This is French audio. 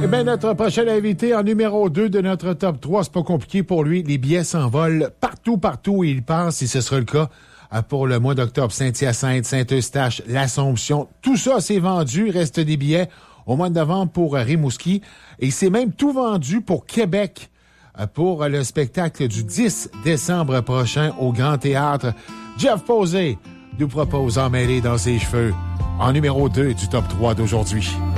bien, notre prochain invité en numéro 2 de notre top 3, c'est pas compliqué pour lui. Les billets s'envolent partout où il passe, et ce sera le cas pour le mois d'octobre. Saint-Hyacinthe, Saint-Eustache, l'Assomption, tout ça c'est vendu. Il reste des billets au mois de novembre pour Rimouski. Et c'est même tout vendu pour Québec pour le spectacle du 10 décembre prochain au Grand Théâtre. Jeff Posey nous propose Emmêlé dans ses cheveux en numéro 2 du top 3 d'aujourd'hui.